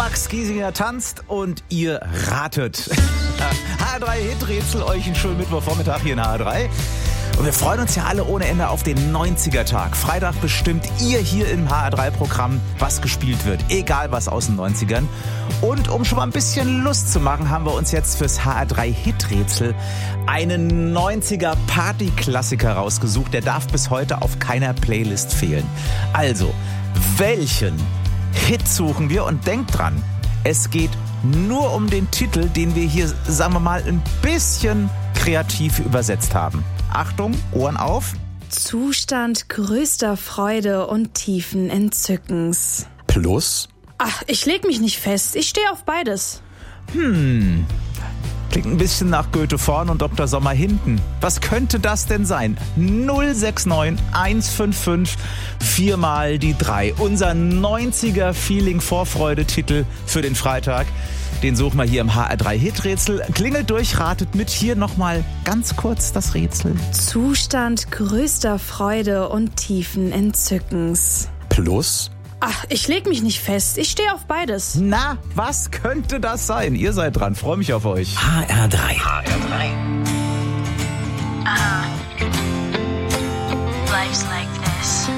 Max Giesinger tanzt und ihr ratet. HR3 Hiträtsel, euch einen schönen Mittwochvormittag hier in HR3. Und wir freuen uns ja alle ohne Ende auf den 90er-Tag. Freitag bestimmt ihr hier im HR3-Programm, was gespielt wird. Egal was aus den 90ern. Und um schon mal ein bisschen Lust zu machen, haben wir uns jetzt fürs HR3 Hiträtsel einen 90er-Party-Klassiker rausgesucht. Der darf bis heute auf keiner Playlist fehlen. Also, welchen Hit suchen wir? Und denkt dran, es geht nur um den Titel, den wir hier, sagen wir mal, ein bisschen kreativ übersetzt haben. Achtung, Ohren auf. Zustand größter Freude und tiefen Entzückens. Plus? Ach, ich leg mich nicht fest. Ich stehe auf beides. Klingt ein bisschen nach Goethe vorn und Dr. Sommer hinten. Was könnte das denn sein? 069 155 4 mal die 3. Unser 90er-Feeling-Vorfreude-Titel für den Freitag. Den suchen wir hier im HR3 Hiträtsel. Klingelt durch, ratet mit. Hier nochmal ganz kurz das Rätsel. Zustand größter Freude und tiefen Entzückens. Plus? Ach, ich leg mich nicht fest. Ich stehe auf beides. Na, was könnte das sein? Ihr seid dran. Freue mich auf euch. HR3. Life's like this.